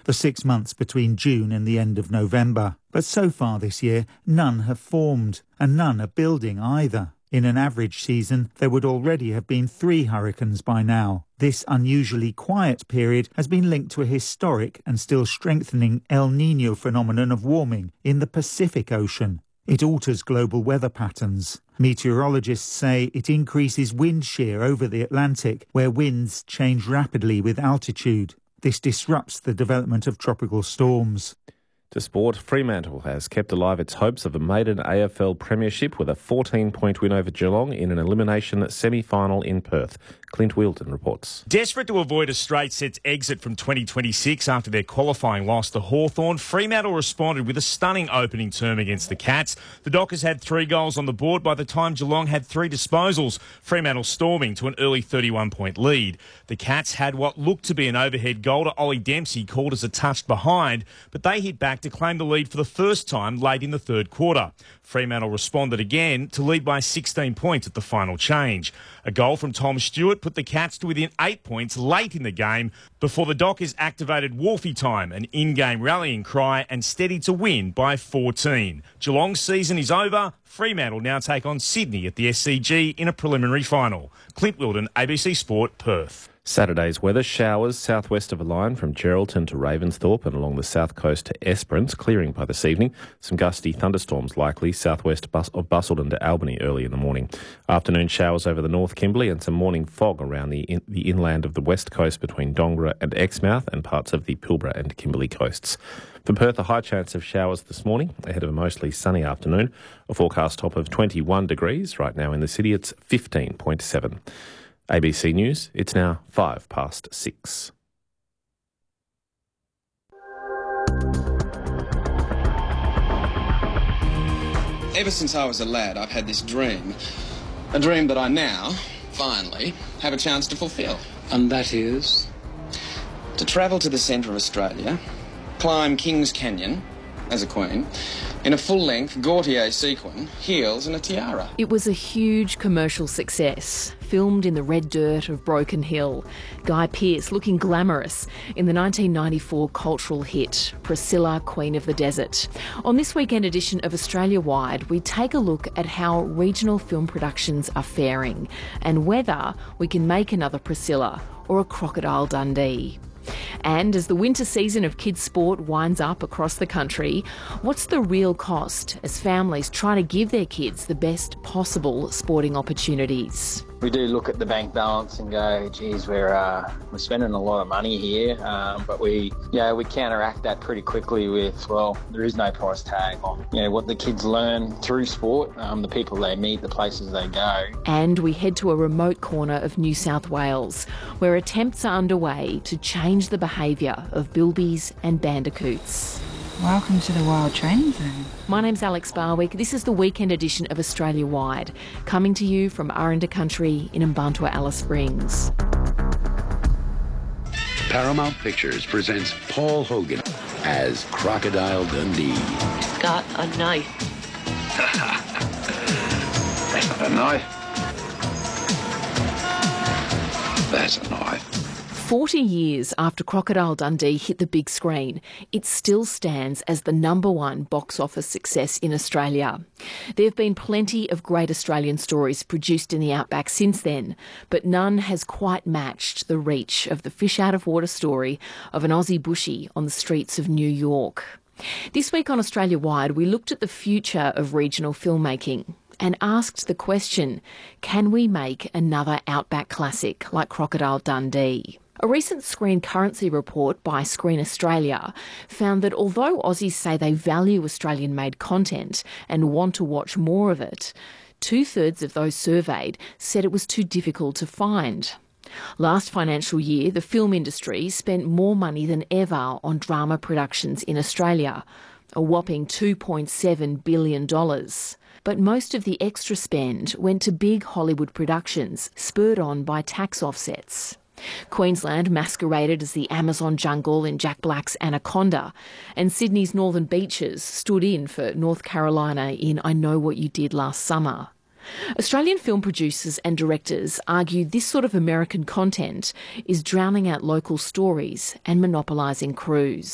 the 6 months between June and the end of November. But so far this year, none have formed, and none are building either. In an average season, there would already have been 3 hurricanes by now. This unusually quiet period has been linked to a historic and still strengthening El Niño phenomenon of warming in the Pacific Ocean. It alters global weather patterns. Meteorologists say it increases wind shear over the Atlantic, where winds change rapidly with altitude. This disrupts the development of tropical storms. To sport, Fremantle has kept alive its hopes of a maiden AFL premiership with a 14-point win over Geelong in an elimination semi-final in Perth. Clint Wheeldon reports. Desperate to avoid a straight sets exit from 2026 after their qualifying loss to Hawthorn, Fremantle responded with a stunning opening term against the Cats. The Dockers had 3 goals on the board by the time Geelong had 3 disposals, Fremantle storming to an early 31-point lead. The Cats had what looked to be an overhead goal to Ollie Dempsey called as a touch behind, but they hit back to claim the lead for the first time late in the third quarter. Fremantle responded again to lead by 16 points at the final change. A goal from Tom Stewart put the Cats to within 8 points late in the game before the Dockers activated Wolfie time, an in-game rallying cry, and steadied to win by 14. Geelong's season is over. Fremantle now take on Sydney at the SCG in a preliminary final. Clint Wheeldon, ABC Sport, Perth. Saturday's weather: showers southwest of a line from Geraldton to Ravensthorpe and along the south coast to Esperance, clearing by this evening. Some gusty thunderstorms likely southwest of Busselton to Albany early in the morning. Afternoon showers over the North Kimberley and some morning fog around the inland of the west coast between Dongara and Exmouth and parts of the Pilbara and Kimberley coasts. For Perth, a high chance of showers this morning ahead of a mostly sunny afternoon. A forecast top of 21 degrees. Right now in the city it's 15.7. ABC News, it's now 6:05. Ever since I was a lad, I've had this dream. A dream that I now, finally, have a chance to fulfil. And that is? To travel to the centre of Australia, climb Kings Canyon as a queen, in a full-length Gautier sequin, heels and a tiara. It was a huge commercial success, filmed in the red dirt of Broken Hill. Guy Pearce looking glamorous in the 1994 cultural hit, Priscilla, Queen of the Desert. On this weekend edition of Australia Wide, we take a look at how regional film productions are faring and whether we can make another Priscilla or a Crocodile Dundee. And as the winter season of kids' sport winds up across the country, what's the real cost as families try to give their kids the best possible sporting opportunities? We do look at the bank balance and go, geez, we're spending a lot of money here, but we counteract that pretty quickly with, well, there is no price tag on, what the kids learn through sport, the people they meet, the places they go. And we head to a remote corner of New South Wales, where attempts are underway to change the behaviour of bilbies and bandicoots. Welcome to the Wild Training Zone. My name's Alex Barwick. This is the weekend edition of Australia Wide, coming to you from Aranda Country in Mbantua, Alice Springs. Paramount Pictures presents Paul Hogan as Crocodile Dundee. He's got a knife. That's not a knife. That's a knife. 40 years after Crocodile Dundee hit the big screen, it still stands as the #1 box office success in Australia. There have been plenty of great Australian stories produced in the outback since then, but none has quite matched the reach of the fish-out-of-water story of an Aussie bushie on the streets of New York. This week on Australia Wide, we looked at the future of regional filmmaking and asked the question, can we make another outback classic like Crocodile Dundee? A recent Screen Currency report by Screen Australia found that although Aussies say they value Australian-made content and want to watch more of it, 2/3 of those surveyed said it was too difficult to find. Last financial year, the film industry spent more money than ever on drama productions in Australia, a whopping $2.7 billion. But most of the extra spend went to big Hollywood productions, spurred on by tax offsets. Queensland masqueraded as the Amazon jungle in Jack Black's Anaconda, and Sydney's Northern Beaches stood in for North Carolina in I Know What You Did Last Summer. Australian film producers and directors argue this sort of American content is drowning out local stories and monopolising crews.